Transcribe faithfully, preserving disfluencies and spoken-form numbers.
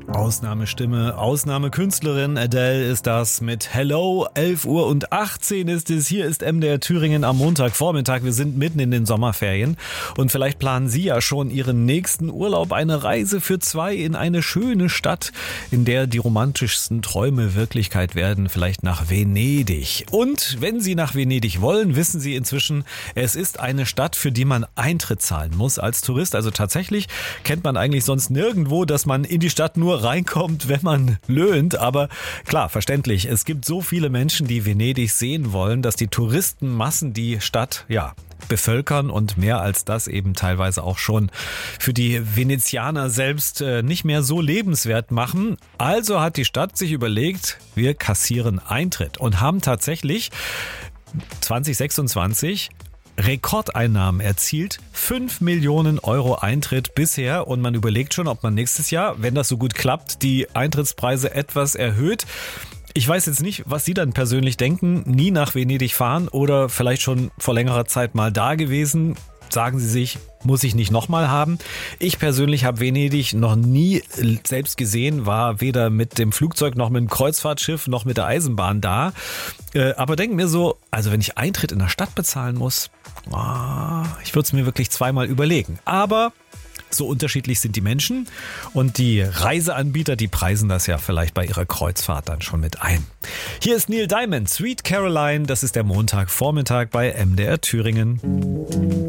Ausnahmestimme, Ausnahmekünstlerin Adele ist das mit Hello. elf Uhr und achtzehn ist es. Hier ist M D R Thüringen am Montagvormittag. Wir sind mitten in den Sommerferien und vielleicht planen Sie ja schon Ihren nächsten Urlaub. Eine Reise für zwei in eine schöne Stadt, in der die romantischsten Träume Wirklichkeit werden. Vielleicht nach Venedig. Und wenn Sie nach Venedig wollen, wissen Sie inzwischen, es ist eine Stadt, für die man Eintritt zahlen muss als Tourist. Also tatsächlich kennt man eigentlich sonst nirgendwo, dass man in die Stadt nur reinkommt, wenn man löhnt. Aber klar, verständlich. Es gibt so viele Menschen, die Venedig sehen wollen, dass die Touristenmassen die Stadt, ja, bevölkern und mehr als das eben teilweise auch schon für die Venezianer selbst äh, nicht mehr so lebenswert machen. Also hat die Stadt sich überlegt, wir kassieren Eintritt und haben tatsächlich zwanzig sechsundzwanzig Rekordeinnahmen erzielt, fünf Millionen Euro Eintritt bisher und man überlegt schon, ob man nächstes Jahr, wenn das so gut klappt, die Eintrittspreise etwas erhöht. Ich weiß jetzt nicht, was Sie dann persönlich denken, nie nach Venedig fahren oder vielleicht schon vor längerer Zeit mal da gewesen. Sagen Sie sich, muss ich nicht nochmal haben. Ich persönlich habe Venedig noch nie selbst gesehen, war weder mit dem Flugzeug noch mit dem Kreuzfahrtschiff noch mit der Eisenbahn da. Aber denke mir so, also wenn ich Eintritt in der Stadt bezahlen muss, ich würde es mir wirklich zweimal überlegen. Aber so unterschiedlich sind die Menschen und die Reiseanbieter, die preisen das ja vielleicht bei ihrer Kreuzfahrt dann schon mit ein. Hier ist Neil Diamond, Sweet Caroline, das ist der Montagvormittag bei M D R Thüringen.